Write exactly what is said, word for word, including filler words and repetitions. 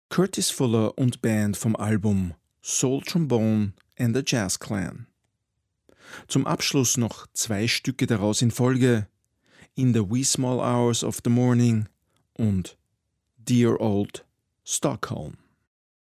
Curtis Fuller und Band vom Album Soul Trombone and the Jazz Clan. Zum Abschluss noch zwei Stücke daraus in Folge: In the Wee Small Hours of the Morning und Dear Old Stockholm.